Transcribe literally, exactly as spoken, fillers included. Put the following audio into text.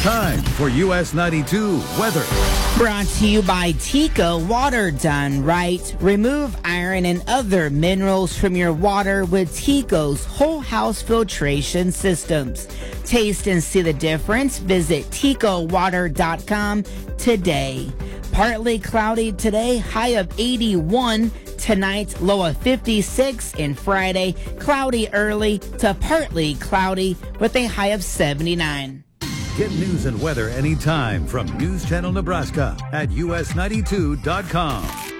Time for U S ninety-two weather. Brought to you by Tico Water Done Right. Remove iron and other minerals from your water with Tico's whole house filtration systems. Taste and see the difference. Visit tico water dot com today. Partly cloudy today, high of eighty-one. Tonight, low of fifty-six, and Friday, cloudy early to partly cloudy with a high of seventy-nine. Get news and weather anytime from News Channel Nebraska at U S ninety-two dot com.